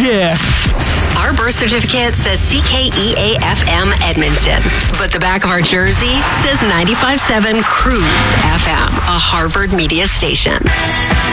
Yeah. Our birth certificate says CKEA-FM Edmonton, but the back of our jersey says 95.7 Cruise FM, a Harvard media station.